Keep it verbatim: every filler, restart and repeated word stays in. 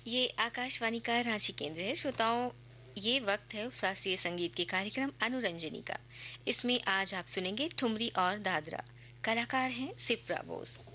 ये आकाशवाणी का रांची केंद्र है। श्रोताओं, ये वक्त है शास्त्रीय संगीत के कार्यक्रम अनुरंजनी का। इसमें आज आप सुनेंगे ठुमरी और दादरा। कलाकार हैं सिप्रा बोस।